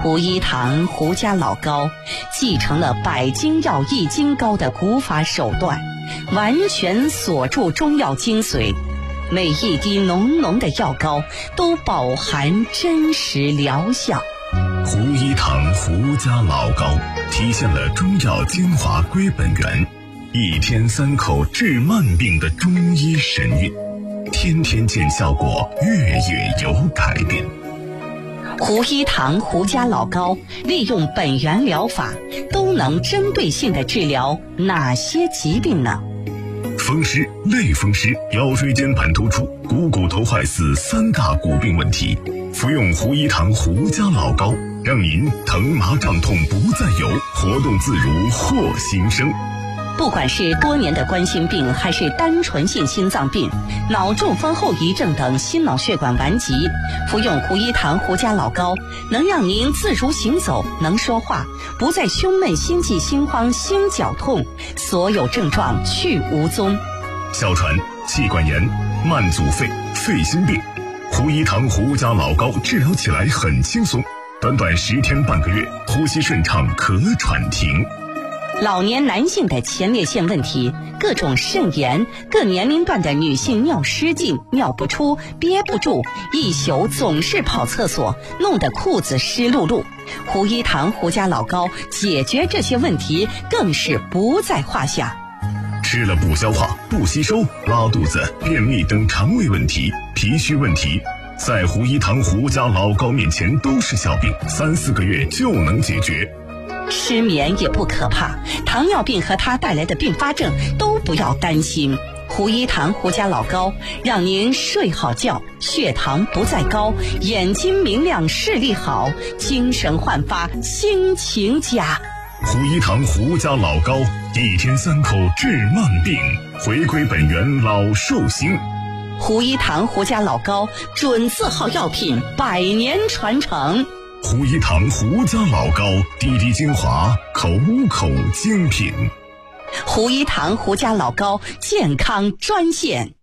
胡一堂胡家老膏继承了百金药一斤膏的古法手段，完全锁住中药精髓，每一滴浓浓的药膏都饱含真实疗效。 胡一堂胡家老膏体现了中药精华归本源，一天3口治慢病的中医神韵，天天见效果，月月有改变。 胡一堂胡家老膏利用本源疗法，都能针对性地治疗哪些疾病呢？ 风湿、类风湿、腰椎间盘突出、股骨头坏死3大骨病问题，服用胡一堂胡家老膏，让您疼麻胀痛不再有，活动自如获新生。 不管是多年的冠心病，还是单纯性心脏病、脑中风后遗症等心脑血管顽疾，服用胡一堂胡家老膏，能让您自如行走，能说话，不再胸闷、心悸、心慌、心绞痛，所有症状去无踪。 哮喘、气管炎、慢阻肺、肺心病，胡一堂胡家老膏治疗起来很轻松，短短10天半个月，呼吸顺畅，咳喘停。 老年男性的前列腺问题，各种肾炎，各年龄段的女性尿失禁、尿不出、憋不住，一宿总是跑厕所，弄得裤子湿漉漉。胡一堂胡家老膏解决这些问题更是不在话下。 吃了不消化、不吸收、拉肚子、便秘等肠胃问题、脾虚问题，在胡一堂胡家老膏面前都是小病，3、4个月就能解决。 失眠也不可怕，糖尿病和它带来的并发症都不要担心。胡一堂胡家老膏让您睡好觉，血糖不再高，眼睛明亮，视力好，精神焕发，心情佳。 胡一堂胡家老膏，一天3口治慢病，回归本源老寿星。 胡一堂胡家老膏准字号药品，100年传承。 胡一堂胡家老膏，滴滴精华，口口精品。 胡一堂胡家老膏健康专线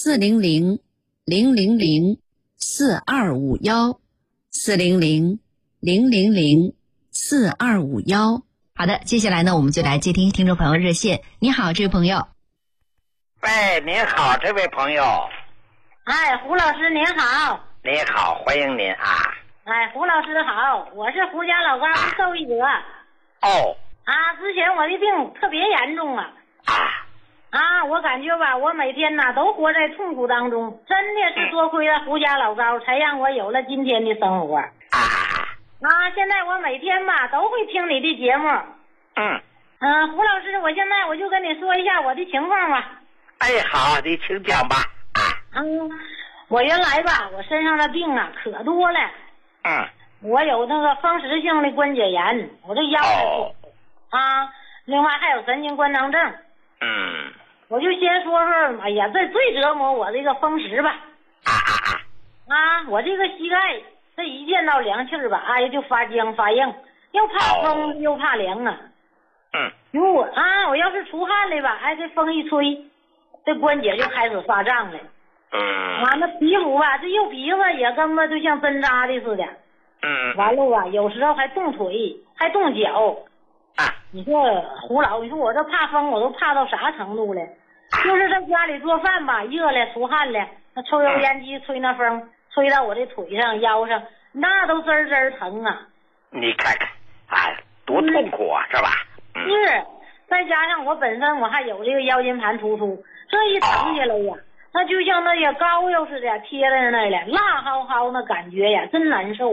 ：400-000-4251，400-000-4251。好的，接下来呢，我们就来接听听众朋友热线。你好，这位朋友。 喂，您好，这位朋友。 哎，胡老师您好。 您好，欢迎您啊。 哎，胡老师好，我是胡家老膏的受益者。 哦。 之前我的病特别严重啊。我感觉吧，我每天呢都活在痛苦当中，真的是多亏了胡家老膏，才让我有了今天的生活。现在我每天吧都会听你的节目。胡老师，我现在我就跟你说一下我的情况吧。 哎，好，你请讲吧。 我原来吧，我身上的病啊可多了。我有那个风湿性的关节炎，我这腰另外还有神经官能症。我就先说说，哎呀，这最折磨我这个风湿吧。我这个膝盖，这一见到凉气儿吧，哎呀就发僵发硬，又怕风又怕凉啊。如果我要是出汗了吧，哎，这风一吹，这关节就开始发胀了。那皮肤吧，这右鼻子也根本就像针扎的似的。完了吧，有时候还冻腿，还冻脚。你说胡老，你说我这怕风，我都怕到啥程度了？就是在家里做饭吧，热了出汗了，那抽油烟机吹那风，吹到我这腿上腰上，那都滋滋疼啊！ 你看看，多痛苦啊，是吧？ 是，再加上我本身我还有这个腰间盘突出，这一疼下来呀，那就像那些膏药似的贴在那儿了，辣蒿蒿那感觉呀，真难受。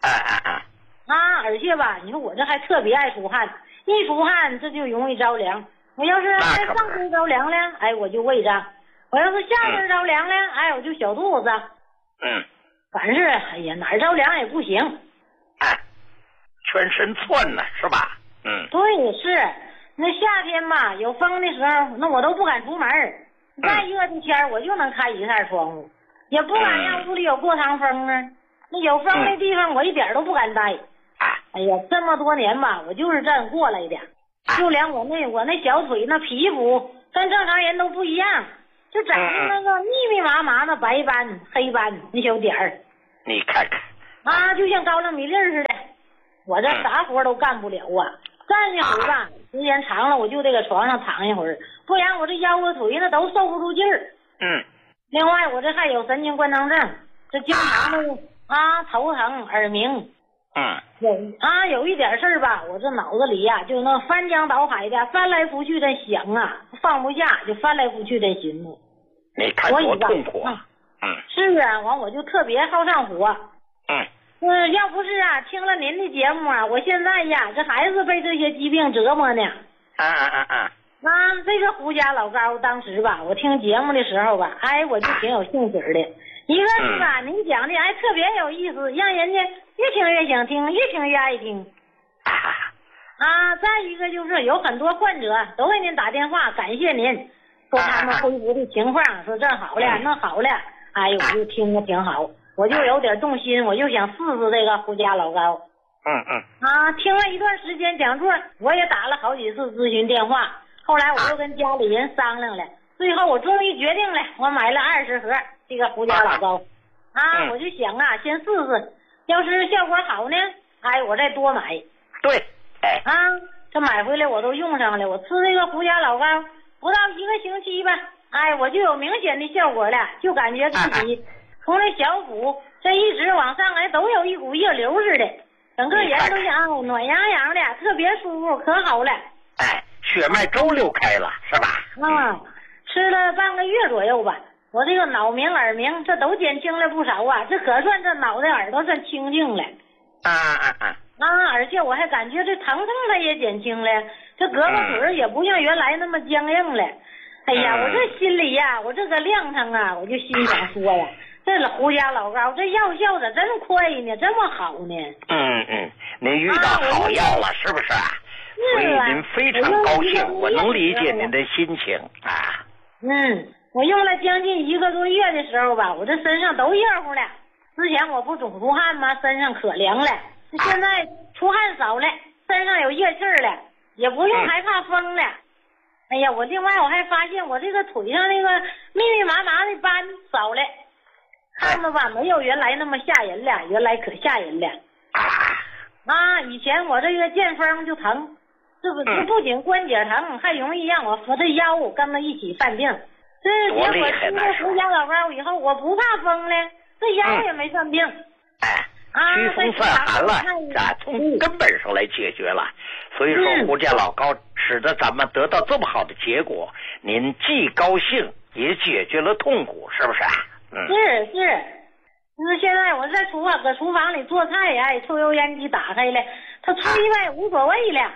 而且吧，你说我这还特别爱出汗，一出汗这就容易着凉。我要是在上身着凉了，哎，我就胃胀；我要是下身着凉了，哎，我就小肚子。反正哎呀，哪儿着凉也不行。 全身窜呢，是吧？ 对，是。那夏天吧，有风的时候，那我都不敢出门。再热的天我就能开一扇窗户，也不敢让屋里有过堂风啊。那有风的地方，我一点都不敢待。哎呀，这么多年吧，我就是这样过来的。就连我那小腿那皮肤跟正常人都不一样，就长出那个密密麻麻的白斑、黑斑那小点儿。 你看看。 就像高粱米粒似的。 我这啥活都干不了啊。站一会儿吧，时间长了我就得搁床上躺一会儿，不然我这腰和腿那都受不住劲儿。另外我这还有神经官能症，这经常的头疼耳鸣。有一点事儿吧，我这脑子里呀就那翻江倒海的翻来覆去的想啊，放不下就翻来覆去的寻思。 你看多痛苦啊！ 是啊，完我就特别好上火。要不是听了您的节目我现在呀这还是被这些疾病折磨呢。这个胡家老高当时吧，我听节目的时候吧，我就挺有兴趣的。一个是吧，您讲的特别有意思，让人家越听越想听，越听越爱听。再一个就是有很多患者都给您打电话感谢您，说他们恢复的情况，说这好了那好了，我就听着挺好，我就有点动心，我就想试试这个胡家老高。听了一段时间讲座，我也打了好几次咨询电话，后来我又跟家里人商量了，最后我终于决定了，我买了20盒这个胡家老高。我就想先试试，要是效果好呢，我再多买。 对。 这买回来我都用上了，我吃这个胡家老高不到1个星期吧，我就有明显的效果了，就感觉自己从那小腹这一直往上都有一股热流似的，整个人都像暖洋洋的，特别舒服，可好了。 血脉周流开了是吧？ 吃了半个月左右吧，我这个脑鸣耳鸣这都减轻了不少这可算这脑袋耳朵算清净了。而且我还感觉这疼痛它也减轻了，这胳膊腿也不像原来那么僵硬了。我这心里我这个亮堂我就心想说呀，这胡家老高这药效咋真快呢，这么好呢？ 您遇到好药了是不是？所以您非常高兴，我能理解您的心情我用了将近1个多月的时候吧，我这身上都热乎了。之前我不总出汗吗？身上可凉了，现在出汗少了，身上有热气了，也不用害怕风了。我另外我还发现我这个腿上那个密密麻麻的斑少了，看着吧没有原来那么吓人了，原来可吓人了。以前我这个见风就疼，这不仅关节疼，还容易让我和这腰跟着一起犯病。这结果吃了胡家老高以后，我不怕风了，这腰也没犯病。 驱风散寒了，从根本上来解决了。所以说胡家老高使得咱们得到这么好的结果，您既高兴也解决了痛苦，是不是？ 是。那现在我在搁厨房里做菜抽油烟机打开了，它吹呗无所谓了。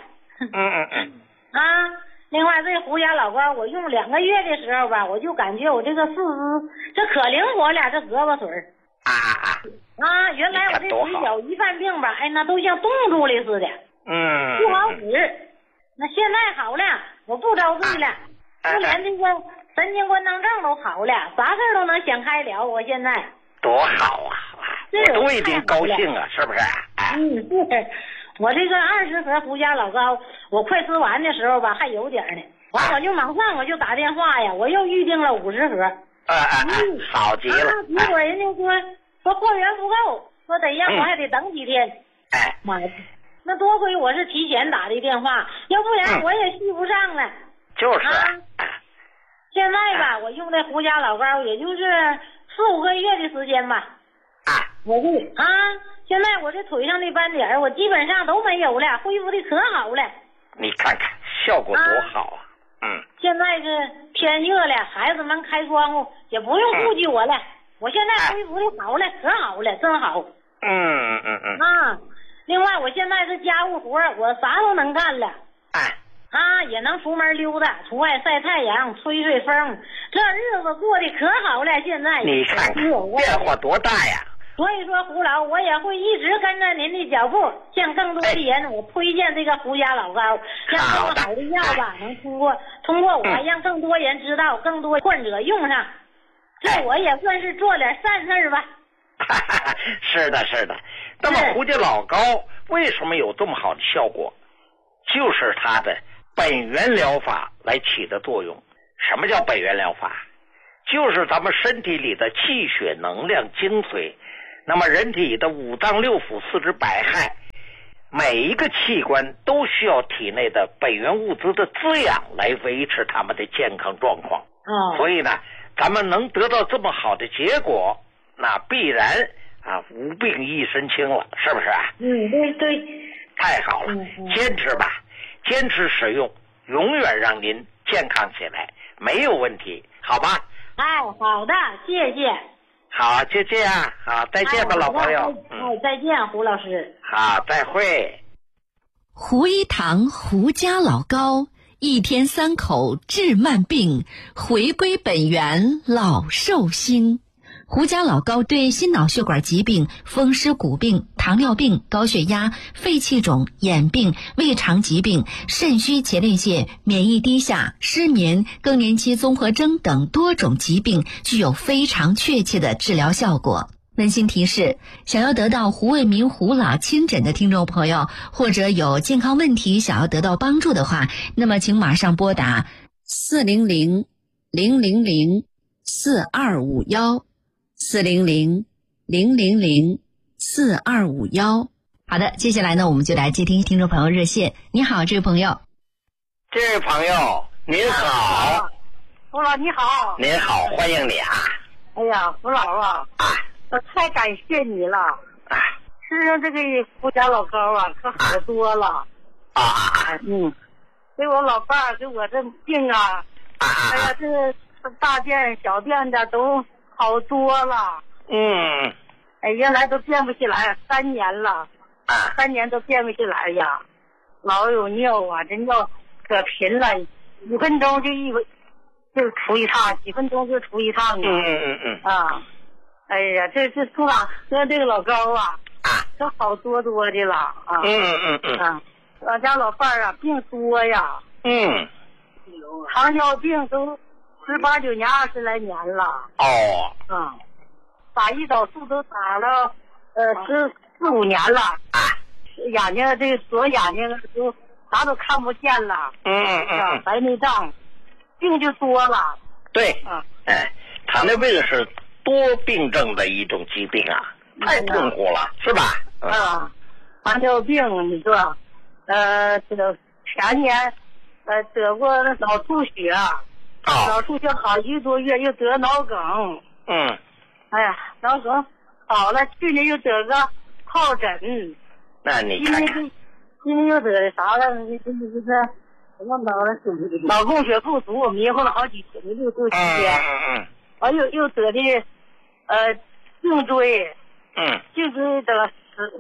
另外这胡家老高我用2个月的时候吧，我就感觉我这个四肢这可灵活了，这胳膊腿原来我这腿脚一犯病吧，那都像冻住了似的，不好使。那现在好了，我不着罪了，就连这个神经官能症都好了，啥事都能想开了。我现在多好我都为您高兴是不是？ 是。我这个20盒胡家老高，我快吃完的时候吧，还有点呢。完我就马上我就打电话呀，我又预定了50盒。 好极了。 结果人家说货源不够，说得让我还得等几天。妈呀，那多亏我是提前打的电话，要不然我也续不上了。 就是现在吧，我用这胡家老高也就是4、5个月的时间吧。我就现在我这腿上的斑点我基本上都没有了，恢复的可好了。 你看看效果多好现在这天热了，孩子们开窗户也不用顾及我了，我现在恢复的好了，可好了，真好。另外我现在这家务活我啥都能干了。也能出门溜达，出外晒太阳，吹吹风，这日子过得可好了。现在你看看变化多大呀！ 所以说胡老我也会一直跟着您的脚步，向更多的人我推荐这个胡家老高，让这么好的药吧能通过我让更多人知道，更多患者用上，这我也算是做点善事吧。 是的。那么胡家老高为什么有这么好的效果？就是它的本源疗法来起的作用。什么叫本源疗法？就是咱们身体里的气血能量精髓，那么人体的5脏6腑4肢百骸，每每一个器官都需要体内的本源物质的滋养来维持他们的健康状况。所以呢，咱们能得到这么好的结果，那必然无病一身轻了，是不是啊？ 对。 太好了，坚持吧，坚持使用，永远让您健康起来，没有问题，好吧？ 好的，谢谢。 好，就这样，好，再见吧，老朋友。 再见，胡老师。 好，再会。 胡一堂胡家老高，一天3口治慢病，回归本源老寿星。胡家老高对心脑血管疾病、风湿骨病、糖尿病、高血压、肺气肿、眼病、胃肠疾病、肾虚前列腺、免疫低下、失眠、更年期综合征等多种疾病具有非常确切的治疗效果。温馨提示，想要得到胡卫民胡老亲诊的听众朋友，或者有健康问题想要得到帮助的话，那么请马上拨打400-000-4251 400-000-4251。 好的，接下来呢，我们就来接听听众朋友热线。你好，这位朋友。 这位朋友，您好。 胡老你好。 您好，欢迎你啊。 哎呀，胡老啊，我太感谢你了。吃上这个胡家老高可好多了。给我老伴儿给我这病哎呀，这大便小便的都好多了。原来都便不起来，3年了，3年都便不起来呀，老有尿这尿可频了，5分钟就出一趟，几分钟就出一趟哎呀，这出了喝这个老高都好多的了我家老伴儿病多呀。糖尿病都18、19年、20来年了。打胰岛素都打了14、15年了。眼睛这个左眼睛都啥都看不见了。白内障，病就多了。 对。糖尿病是多病症的一种疾病太痛苦了，是吧？ 糖尿病你说这个前年得过脑出血。脑出血好1个多月，又得脑梗。哎呀，脑梗好了，去年又得个疱疹。 那你看看， 今年又得啥了？就是什么脑供血不足，迷糊了好几天，6周期间。又得的颈椎。颈椎得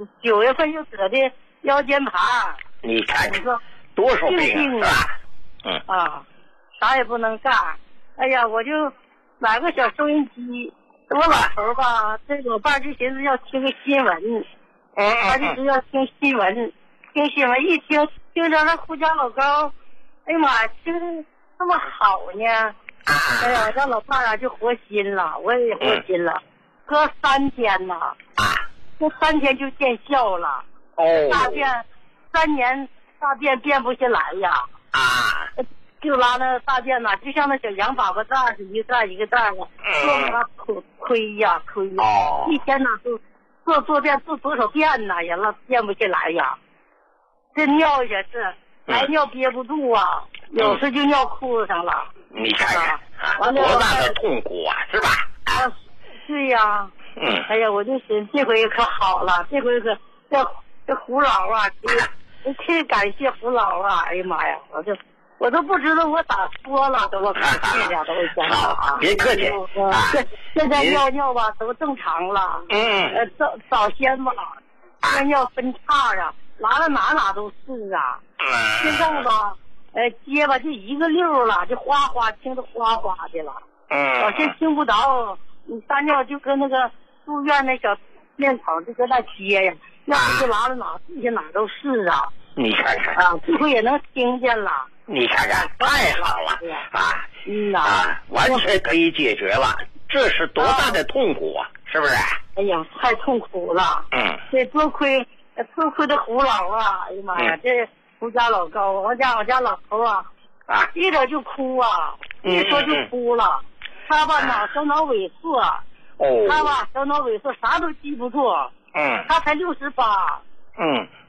9月份又得的腰间盘。 你看看，多少病是吧？啥也不能干。哎呀，我就买个小收音机。我老头这我爸就寻思要听个新闻。他就是要听新闻，一听着那胡家老高，哎呀妈，听着这么好呢。哎呀，我家老伴就活心了，我也活心了。喝3天这3天就见效了。大便3年大便便不下来呀。就拉那大便就像那小羊粑粑蛋似的，一袋一个袋做那亏呀。一天做便做多少遍也拉便不下来呀。这尿也是来尿憋不住有时就尿裤子上了。 你看看多大的痛苦是吧？ 对呀。哎呀，我就寻思这回可好了，这回可这胡老太感谢胡老哎呀妈呀，我都不知道我咋说了，都我客气了，都我想别客气。 现在尿都正常了。早先尿分叉拉到哪都是现在结就一个溜了，就哗哗听着哗哗的了。早先听不着，你撒尿就跟那个住院那小面草就搁那接呀，要不就拉到地下哪都是你看看这回也能听见了。 你看看，太好了完全可以解决了。这是多大的痛苦是不是？ 哎呀，太痛苦了。这多亏的胡老哎呀妈呀，这胡家老高，我家老头一早就哭一说就哭了。他小脑萎缩。他小脑萎缩啥都记不住。他才68。